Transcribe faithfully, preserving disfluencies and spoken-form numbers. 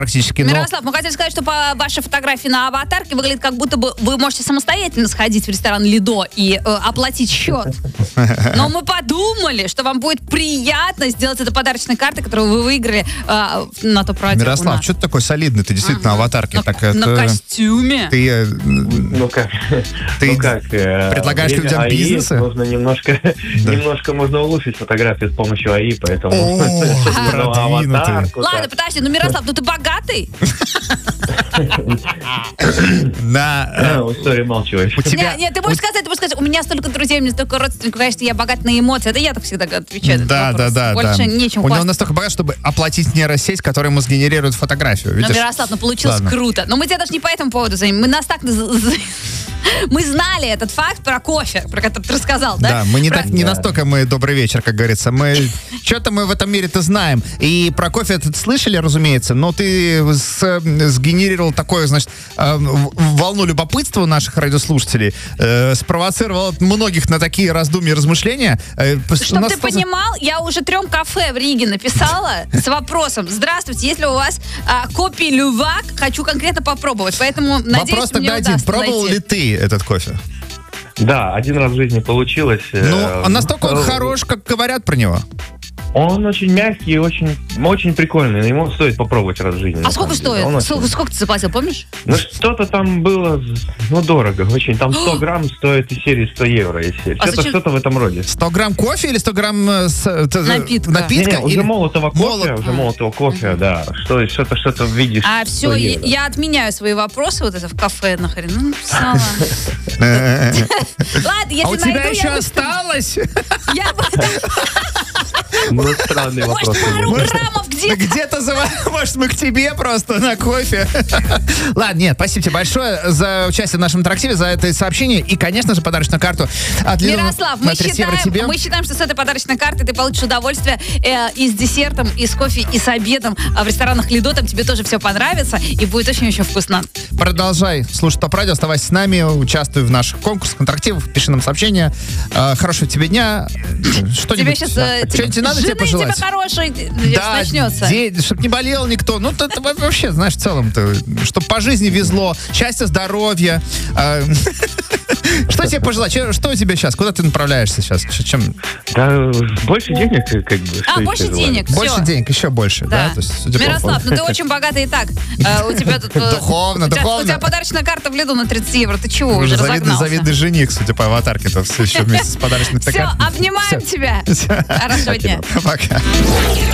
практически. Но... Мирослав, мы хотели сказать, что по вашей фотографии на аватарке выглядит, как будто бы вы можете самостоятельно сходить в ресторан Лидо и э, оплатить счет. Но мы подумали, что вам будет приятно сделать это подарочной картой, которую вы выиграли э, на то про Мирослав, на... что ты такой солидный? Ты действительно ага. на аватарке. На, так, на это... костюме. Ты, э, ну как, ты ну как э, предлагаешь людям бизнесы? Можно немножко, да. немножко можно улучшить фотографию с помощью эй ай, поэтому... Ладно, подожди, ну Мирослав, ну ты богатый? На... Сори, молчивай. Нет, ты можешь сказать, ты можешь сказать, у меня столько друзей, у меня столько родственников, конечно, я богат на эмоции. Это я так всегда отвечаю. Да, да, да. Больше нечем. У него настолько богат, чтобы оплатить нейросеть, которая ему сгенерирует фотографию. Ну, Мирослав, ну получилось круто. Но мы тебя даже не по этому поводу звоним. Мы нас так... Мы знали этот факт про кофе, про который ты рассказал, да? Да, мы не, про... так, не настолько мы добрый вечер, как говорится. Мы что-то мы в этом мире-то знаем. И про кофе это слышали, разумеется, но ты с, сгенерировал такое, значит, волну любопытства у наших радиослушателей, э, спровоцировал многих на такие раздумья и размышления. Чтобы ты понимал, я уже трем кафе в Риге написала с вопросом: здравствуйте, если у вас а, кофе лювак, хочу конкретно попробовать, поэтому надеюсь, вопрос тогда один: пробовал ли ты этот кофе? Да, один раз в жизни получилось. Ну, а настолько он хорош, как говорят про него? Он очень мягкий и очень, очень прикольный. Ему стоит попробовать раз в жизни. А сколько стоит? Сколько, сколько ты заплатил, помнишь? Ну, что-то там было, ну, дорого очень. Там сто грамм стоит из серии сто евро. Из серии. А что-то, что-то в этом роде. сто грамм кофе или сто грамм с, напитка? напитка? Не, не, уже или... молотого кофе, Молот... уже молотого кофе, а. да. Что, что-то, что-то видишь. А все, я, я отменяю свои вопросы вот это в кафе нахрен. Ну, написала. Ладно, если А у тебя еще осталось? Я Ну, странный вопрос. Может, пару граммов где-то? Где-то, за... может, мы к тебе просто на кофе. Ладно, нет, спасибо тебе большое за участие в нашем интерактиве, за это сообщение и, конечно же, подарочную карту от Lidl. Мирослав, мы считаем, тебе. мы считаем, что с этой подарочной картой ты получишь удовольствие э, и с десертом, и с кофе, и с обедом. А в ресторанах Лидо там тебе тоже все понравится и будет очень-очень вкусно. Продолжай слушать ТОП-радио, оставайся с нами, участвуй в наших конкурсах, интерактивах, пиши нам сообщения. Э, хорошего тебе дня. Что-нибудь, тебе сейчас, да. Что-нибудь надо жены тебе пожелать? тебе хорошей да, начнется. День, чтобы не болел никто. Ну, это вообще, знаешь, в целом-то, чтобы по жизни везло, счастья, здоровья. Что тебе пожелать? Что у тебя сейчас? Куда ты направляешься сейчас? Чем? Да, больше денег, как бы. А, больше денег, все. Больше денег, еще больше, да? да? То есть, Мирослав, ну ты очень богатый и так. У тебя тут... Духовно, духовно. У тебя подарочная карта в Лиду на тридцать евро. Ты чего, уже разогнался? Завидный жених, судя по аватарке-то, все еще вместе с подарочной картой. Все, обнимаем тебя. Хорошего дня. Пока.